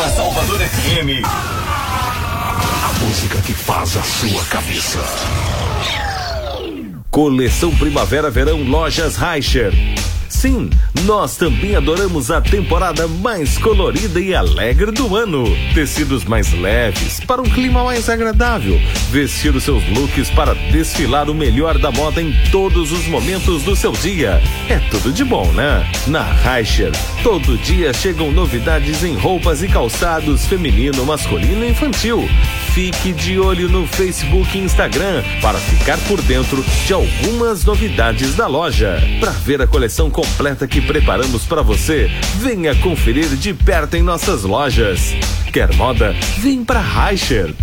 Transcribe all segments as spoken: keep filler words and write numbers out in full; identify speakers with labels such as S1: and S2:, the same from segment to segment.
S1: Nova Salvador F M.
S2: A música que faz a sua cabeça.
S3: Coleção Primavera-Verão Lojas Reicher. Sim, nós também adoramos a temporada mais colorida e alegre do ano. Tecidos mais leves para um clima mais agradável. Vestir os seus looks para desfilar o melhor da moda em todos os momentos do seu dia. É tudo de bom, né? Na Reicher, todo dia chegam novidades em roupas e calçados feminino, masculino e infantil. Fique de olho no Facebook e Instagram para ficar por dentro de algumas novidades da loja. Para ver a coleção completa que preparamos para você, venha conferir de perto em nossas lojas. Quer moda? Vem para Reicher.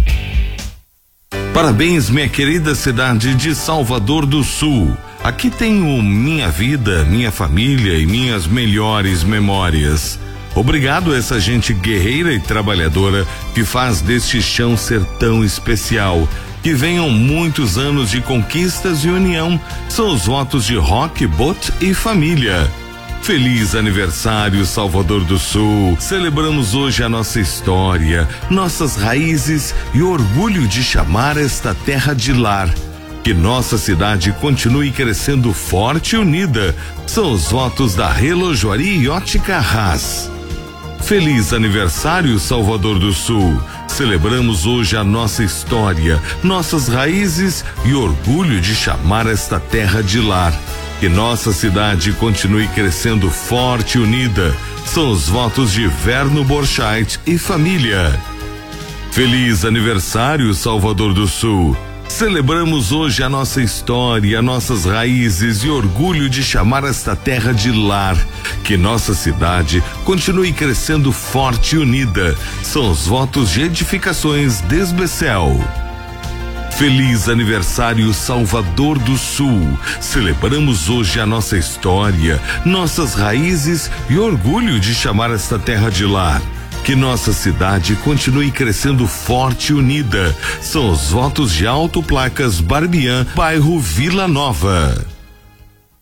S4: Parabéns, minha querida cidade de Salvador do Sul. Aqui tenho minha vida, minha família e minhas melhores memórias. Obrigado a essa gente guerreira e trabalhadora que faz deste chão ser tão especial. Que venham muitos anos de conquistas e união. São os votos de Rock, Bot e família. Feliz aniversário, Salvador do Sul. Celebramos hoje a nossa história, nossas raízes e o orgulho de chamar esta terra de lar. Que nossa cidade continue crescendo forte e unida. São os votos da Relojoaria e Ótica Haas. Feliz aniversário, Salvador do Sul. Celebramos hoje a nossa história, nossas raízes e orgulho de chamar esta terra de lar. Que nossa cidade continue crescendo forte e unida. São os votos de Verno Borchardt e família. Feliz aniversário, Salvador do Sul. Celebramos hoje a nossa história, nossas raízes e orgulho de chamar esta terra de lar. Que nossa cidade continue crescendo forte e unida. São os votos de edificações Desbecel. Feliz aniversário, Salvador do Sul. Celebramos hoje a nossa história, nossas raízes e orgulho de chamar esta terra de lar. Que nossa cidade continue crescendo forte e unida. São os votos de Autoplacas Barbian, bairro Vila Nova.